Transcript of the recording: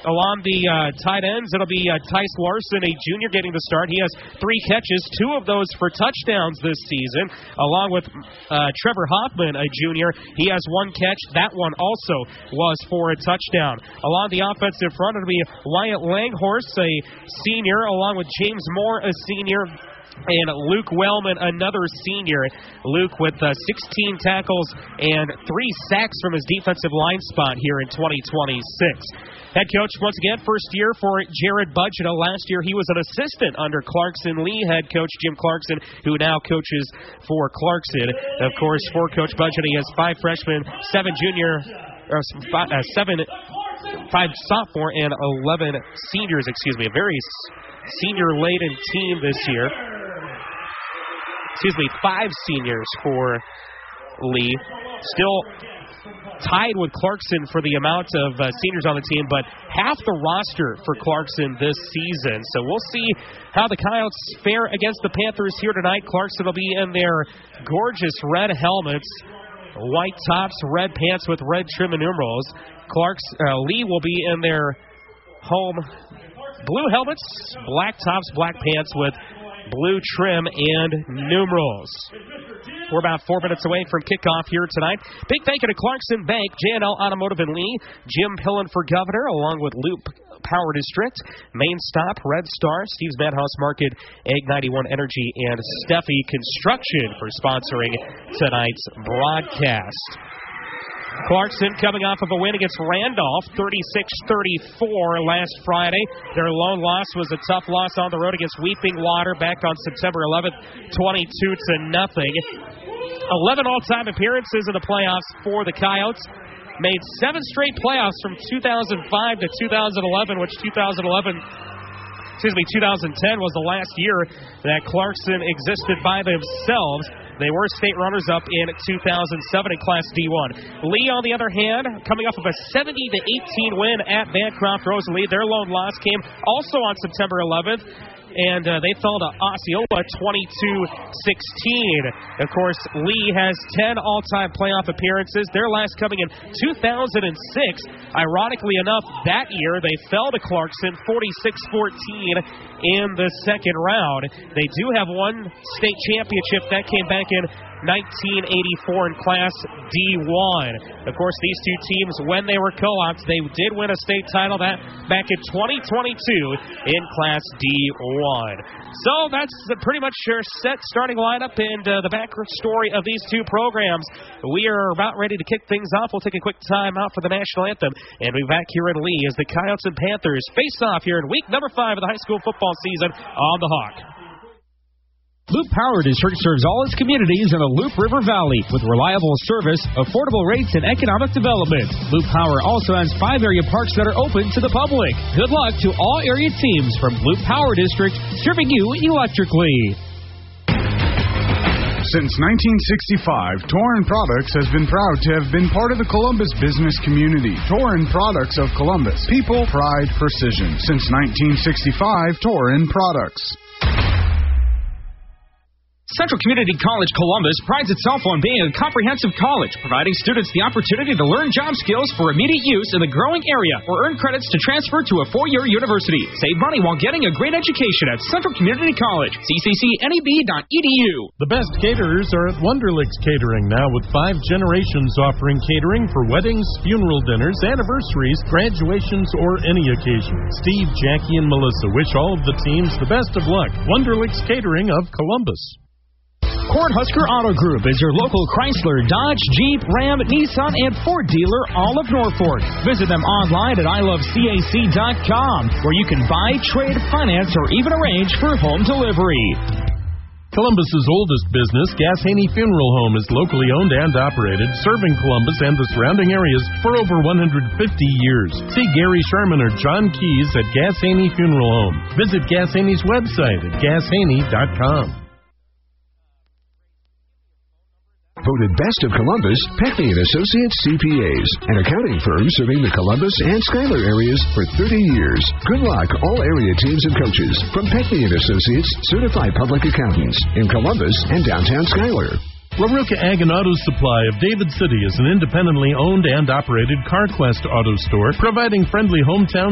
Along the tight ends, it'll be Tice Larson, a junior, getting the start. He has 3 catches, 2 of those for touchdowns this season. Along with Trevor Hoffman, a junior, he has 1 catch. That one also was for a touchdown. Along the offensive front, it'll be Wyatt Langhorst, a senior, along with James Moore, a senior, and Luke Wellman, another senior. Luke with 16 tackles and 3 sacks from his defensive line spot here in 2026. Head coach, once again, first year for Jared Budgeto. Last year, he was an assistant under Clarkson Lee head coach Jim Clarkson, who now coaches for Clarkson. Of course, for Coach Budgeto, he has 5 freshmen, 7 sophomore, and 11 seniors. A very senior-laden team this year. 5 seniors for Lee. Still tied with Clarkson for the amount of seniors on the team, but half the roster for Clarkson this season. So we'll see how the Coyotes fare against the Panthers here tonight. Clarkson will be in their gorgeous red helmets, white tops, red pants with red trim and numerals. Lee will be in their home blue helmets, black tops, black pants with blue trim and numerals. We're about 4 minutes away from kickoff here tonight. Big thank you to Clarkson Bank, J&L Automotive and Lee, Jim Pillen for Governor, along with Loop Power District, Main Stop, Red Star, Steve's Madhouse Market, Egg 91 Energy, and Steffi Construction for sponsoring tonight's broadcast. Clarkson coming off of a win against Randolph, 36-34 last Friday. Their lone loss was a tough loss on the road against Weeping Water back on September 11th, 22-0. 11 all-time appearances in the playoffs for the Coyotes. Made 7 straight playoffs from 2005 to 2011, which 2010 was the last year that Clarkson existed by themselves. They were state runners-up in 2007 in Class D1. Lee, on the other hand, coming off of a 70-18 win at Bancroft Rosalie. Their lone loss came also on September 11th, and they fell to Osceola 22-16. Of course, Lee has 10 all-time playoff appearances, their last coming in 2006. Ironically enough, that year they fell to Clarkson 46-14 in the second round. They do have one state championship that came back in 1984 in Class D1. Of course, these two teams, when they were co-ops, they did win a state title back in 2022 in Class D1. So that's pretty much your set starting lineup and the background story of these two programs. We are about ready to kick things off. We'll take a quick time out for the national anthem, and we'll be back here in Lee as the Coyotes and Panthers face off here in week number 5 of the high school football season on the Hawk. Loop Power District serves all its communities in the Loop River Valley with reliable service, affordable rates, and economic development. Loop Power also has 5 area parks that are open to the public. Good luck to all area teams from Loop Power District, serving you electrically. Since 1965, Torin Products has been proud to have been part of the Columbus business community. Torin Products of Columbus. People, pride, precision. Since 1965, Torin Products. Central Community College Columbus prides itself on being a comprehensive college, providing students the opportunity to learn job skills for immediate use in the growing area or earn credits to transfer to a 4-year university. Save money while getting a great education at Central Community College. cccneb.edu. The best caterers are at Wonderlicks Catering now with 5 generations offering catering for weddings, funeral dinners, anniversaries, graduations, or any occasion. Steve, Jackie, and Melissa wish all of the teams the best of luck. Wonderlicks Catering of Columbus. Cornhusker Auto Group is your local Chrysler, Dodge, Jeep, Ram, Nissan, and Ford dealer all of Norfolk. Visit them online at ilovecac.com, where you can buy, trade, finance, or even arrange for home delivery. Columbus's oldest business, Gas Haney Funeral Home, is locally owned and operated, serving Columbus and the surrounding areas for over 150 years. See Gary Sherman or John Keys at Gas Haney Funeral Home. Visit Gas Haney's website at gashaney.com. Voted Best of Columbus, Peckney & Associates CPAs, an accounting firm serving the Columbus and Schuyler areas for 30 years. Good luck, all area teams and coaches from Peckney & Associates, certified public accountants in Columbus and downtown Schuyler. LaRocca Ag and Auto Supply of David City is an independently owned and operated CarQuest auto store, providing friendly hometown